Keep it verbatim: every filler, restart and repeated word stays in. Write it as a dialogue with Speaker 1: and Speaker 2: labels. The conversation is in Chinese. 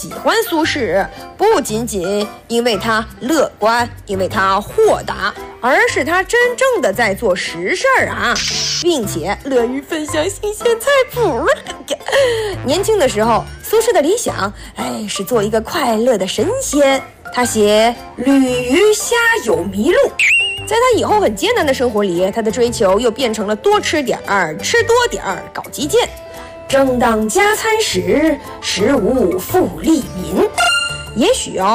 Speaker 1: 喜欢苏轼，不仅仅因为他乐观，因为他豁达，而是他真正的在做实事儿啊，并且乐于分享新鲜菜谱。年轻的时候，苏轼的理想，哎，是做一个快乐的神仙。他写“旅于虾有麋鹿”。在他以后很艰难的生活里，他的追求又变成了多吃点儿，吃多点儿，搞基建。正当加餐时，食无复利民。也许哦。